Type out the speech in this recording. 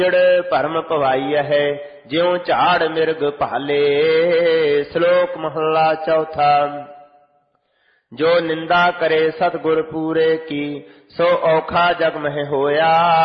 ਭਰਮ ਪਵਾਈਆ ਹੈ ਜਿਉ ਝਾੜ ਮਿਰਗ ਭਾਲੇ। ਸ਼ਲੋਕ ਮਹੱਲਾ ਚੌਥਾ। ਜੋ ਨਿੰਦਾ ਕਰੇ ਸਤਿਗੁਰ ਪੂਰੇ ਕੀ, ਸੋ ਔਖਾ ਜਗ ਮਹਿ ਹੋਇਆ।